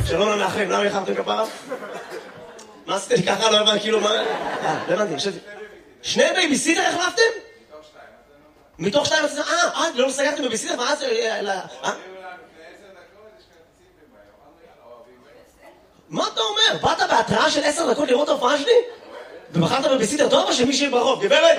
שלום למאחרים, למה יחרתם כפרה? מה עשיתם לי ככה? לא הבנתי, כאילו מה... לא הבנתי, חשבתי... שני בייביסיטר החלפתם? מתוך שתיים? לא סגרתם בייביסיטר? מה זה... מה אתה אומר? באת בהתראה של 10 דקות לראות ההופעה שלי? ובחרת בבייביסיטר טוב או שמישהי ברחוב? גברת!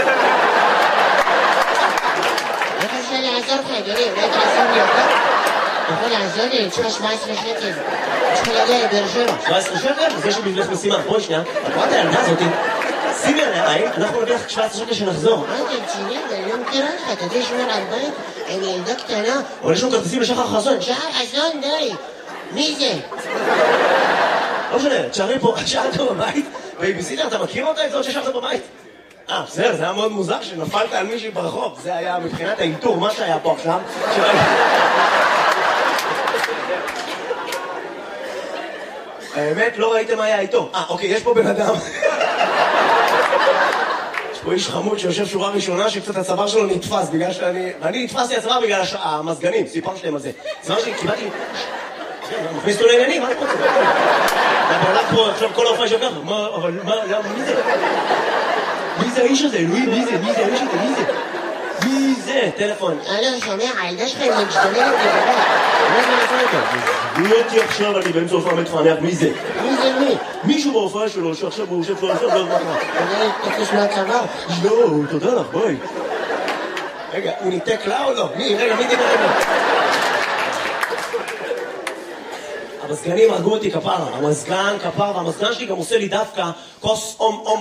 איך אפשר לעזור לך, אדוני? אולי תעזור לי אותה? אתה יכול לעזור לי? יש לך 17 שקל. יש לך להגיע לבאר שבע. 17 שקל? אז יש לי בשבילך משימה. בואי שנייה. את רואה את הילדה הזאתי? שימי עליה עין, אנחנו נביא לך 17 שקל שנחזור. מה אתה רציני? אני לא מכירה לך. אתה יודע שמור על בית? אני ילדה קטנה. אבל יש לנו כרטיסים לשחר חסון. שחר חסון, די. מי זה? לא משנה, תשארי פה, תשארת בבית. בייביסיטר, אתה מכיר אותה? את זאת ששארת בבית? בסדר, זה היה מאוד מוזר שנפלת על מישהי ברחוב. זה היה מבחינת האינטור, מה שהיה פה עכשיו. האמת, לא ראיתם מה היה איתו. אוקיי, יש פה בן אדם. יש פה איש חמוד שיושב שורה ראשונה שקצת הצוואר שלו נתפס בגלל אני נתפסתי הצוואר בגלל המזגנים, סיפרתי להם על זה. צוואר שלי, קיבלתי... מכניס אותו לעניינים, מה אני רוצה? אתה הולך פה עכשיו כל ההופעה של ככה, אבל מי זה? מי זה האיש הזה? אלוהים, מי זה? מי זה האיש הזה? מי זה? מי זה? טלפון. לא, שומע, הילדה שלך היא משתוללת לבדה. מה זה נעשה איתו? מי אותי עכשיו, אני באמצע הופעה מתפענח, מי זה? מי זה מי? מישהו בהופעה שלו שעכשיו הוא יושב פה עכשיו, לא יודע מה. אולי תקיש מהצוואר. לא, תודה לך, בואי. רגע, הוא ניתק לה או לא? רגע, מי דיבר רגע? המזגנים הרגו אותי כפרה, המזגן כפרה, והמזגן שלי גם עושה לי דווקא כוס אום